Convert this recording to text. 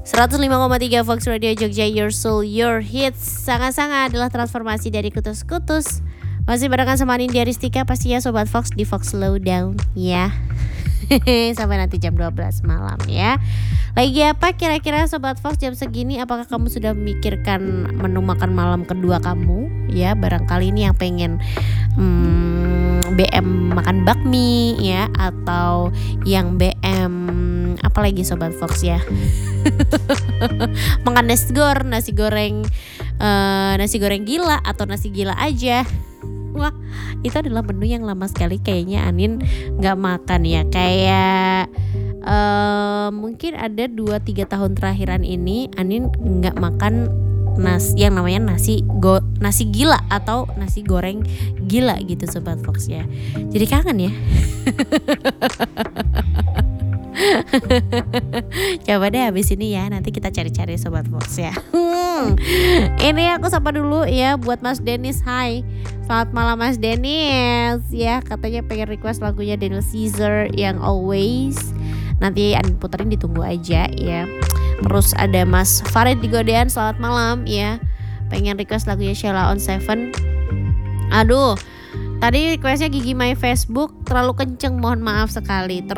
105,3 Fox Radio Jogja, your soul, your hits. Sangat-sangat adalah transformasi dari kutus-kutus. Masih barengan sama Nindya Ristika pastinya Sobat Fox di Fox Lowdown ya. Sampai nanti jam 12 malam ya. Lagi apa kira-kira Sobat Fox jam segini? Apakah kamu sudah memikirkan menu makan malam kedua kamu? Ya, barangkali ini yang pengen BM makan bakmi ya, atau yang BM apalagi Sobat Fox ya. Makan nasi goreng gila atau nasi gila aja. Wah, itu adalah menu yang lama sekali kayaknya Anin gak makan ya. Kayak mungkin ada 2-3 tahun terakhiran ini Anin gak makan yang namanya nasi gila atau nasi goreng gila gitu Sobat Fox ya. Jadi kangen ya. Coba deh habis ini ya, nanti kita cari-cari Sobat Fox ya. Ini aku sapa dulu ya buat Mas Dennis. Hai, selamat malam Mas Dennis ya. Katanya pengen request lagunya Daniel Caesar yang Always. Nanti Anin puterin, ditunggu aja ya. Terus ada Mas Farid di Godean, selamat malam ya. Pengen request lagunya Sheila on Seven. Aduh, tadi requestnya Gigi My Facebook terlalu kenceng, mohon maaf sekali.